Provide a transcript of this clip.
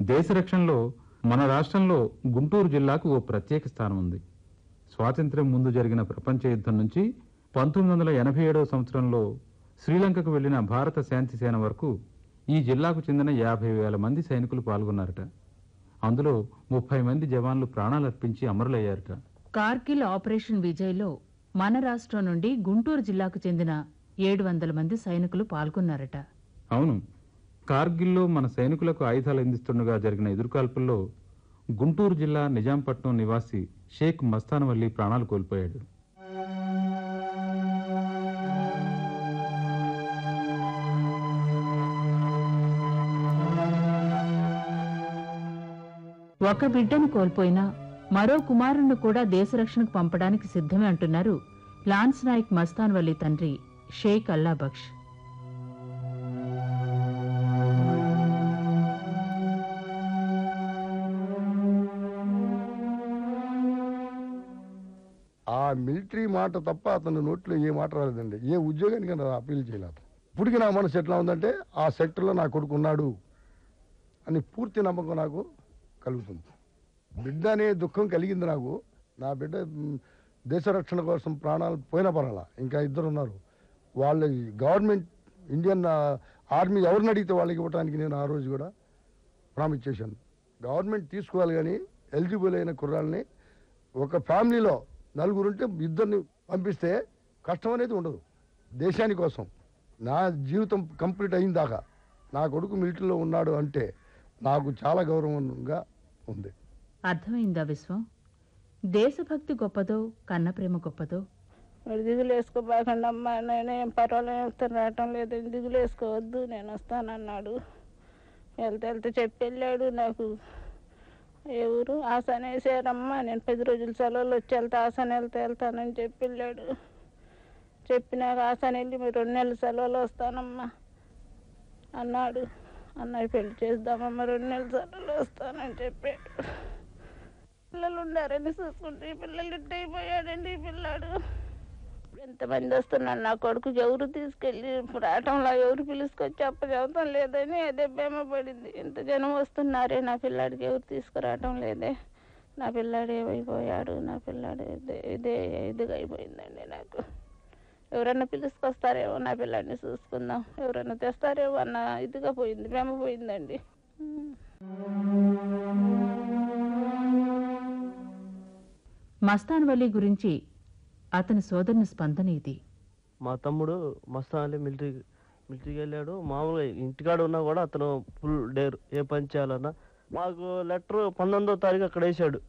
దేశ రక్షణలో మన రాష్ట్రంలో గుంటూరు జిల్లాకు ఓ ప్రత్యేక స్థానం ఉంది. స్వాతంత్ర్యం ముందు జరిగిన ప్రపంచ యుద్ధం నుంచి 1987వ సంవత్సరంలో శ్రీలంకకు వెళ్లిన భారత శాంతి సేన వరకు ఈ జిల్లాకు చెందిన 50,000 మంది సైనికులు పాల్గొన్నారట. అందులో 30 మంది జవాన్లు ప్రాణాలర్పించి అమరులయ్యారట. కార్గిల్ ఆపరేషన్ విజయ్లో మన రాష్ట్రం నుండి గుంటూరు జిల్లాకు చెందిన 700 మంది సైనికులు పాల్గొన్నారట. అవును, కార్గిల్లో మన సైనికులకు ఆయుధాలు అందిస్తుండగా జరిగిన ఎదురుకాల్పుల్లో గుంటూరు జిల్లా నిజాంపట్నం నివాసి షేక్ మస్తాన్ వల్లి ప్రాణాలు కోల్పోయాడు. ఒక బిడ్డను కోల్పోయినా మరో కుమారుణ్ణి కూడా దేశరక్షణకు పంపడానికి సిద్ధమే అంటున్నారు లాన్స్ నాయక్ మస్తాన్ వల్లి తండ్రి షేక్ అల్లా బక్ష్. ఆ మిలిటరీ మాట తప్ప అతని నోట్లో ఏ మాట రాలేదండి. ఏ ఉద్యోగానికి అప్పీల్ చేయలేదు. ఇప్పటికీ నా మనసు ఎట్లా ఉందంటే ఆ సెక్టర్లో నా కొడుకు ఉన్నాడు అని పూర్తి నమ్మకం నాకు కలుగుతుంది. బిడ్డ అనే దుఃఖం కలిగింది నాకు. నా బిడ్డ దేశ రక్షణ కోసం ప్రాణాలు పోయిన పరాల. ఇంకా 2 ఉన్నారు. వాళ్ళ గవర్నమెంట్ ఇండియన్ ఆర్మీ ఎవరిని అడిగితే వాళ్ళకి ఇవ్వడానికి నేను ఆ రోజు కూడా ప్రామిస్ చేశాను. గవర్నమెంట్ తీసుకోవాలి, కానీ ఎలిజిబుల్ అయిన కుర్రాళ్ళని ఒక ఫ్యామిలీలో 4 ఉంటే 2ని పంపిస్తే కష్టం అనేది ఉండదు. దేశాని కోసం నా జీవితం కంప్లీట్ అయిన దాకా నా కొడుకు మిలిటరీలో ఉన్నాడు అంటే నాకు చాలా గౌరవంగా ఉంది. అర్థమైందా విశ్వం? దేశభక్తి గొప్పదో కన్న ప్రేమ గొప్పదో? మరి దిగులు వేసుకోబాకండి అమ్మా, నేనేం పర్వాలేదు రావటం లేదు, దిగులు వేసుకోవద్దు, నేను వస్తానన్నాడు. వెళ్తే చెప్పి వెళ్ళాడు. నాకు ఏ ఊరు ఆసాన వేసారమ్మా, నేను 10 రోజుల సెలవులు వచ్చి ఆసాన వెళ్తానని చెప్పి వెళ్ళాడు. చెప్పినాక ఆసాన వెళ్ళి మీరు 2 నెలల సెలవులు వస్తానమ్మా అన్నాడు. అన్నయ్య పెళ్లి చేద్దామమ్మా, 2 నెలల సెలవులు వస్తానని చెప్పాడు. పిల్లలు ఉండారని చూసుకుంటే ఈ పిల్లలు ఇట్ట అయిపోయాడండి. ఈ పిల్లాడు ఎంతమంది వస్తున్నాడు నా కొడుకు, ఎవరు తీసుకెళ్ళి రావటంలో ఎవరు పిలుచుకొచ్చి చెబుతాం లేదని అదే భేమ పడింది. ఇంత జనం వస్తున్నారే, నా పిల్లాడికి ఎవరు తీసుకురావటం లేదే, నా పిల్లాడు ఏమైపోయాడు, నా పిల్లాడు ఇదిగా అయిపోయిందండి. నాకు ఎవరన్నా పిలుచుకొస్తారేమో, నా పిల్లాడిని చూసుకుందాం, ఎవరన్నా తెస్తారేమో అన్న ఇదిగా పోయింది, భేమ పోయిందండి. మస్తాన్ వలీ గురించి అతని సోదరుని స్పందన ఇది. మా తమ్ముడు మస్తాన్ అలీ మిలిటరీకి వెళ్ళాడు. మామూలుగా ఇంటికాడ ఉన్నా కూడా అతను ఫుల్ డేర్, ఏ పని చేయాలన్నా. మాకు లెటర్ 19వ తారీఖు అక్కడ వేసాడు.